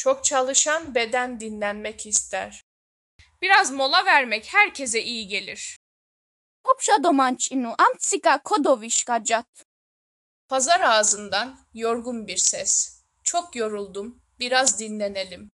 Çok çalışan beden dinlenmek ister. Biraz mola vermek herkese iyi gelir. Popşa domancinu amtsika kodovişkacat. Pazar ağzından yorgun bir ses. Çok yoruldum, biraz dinlenelim.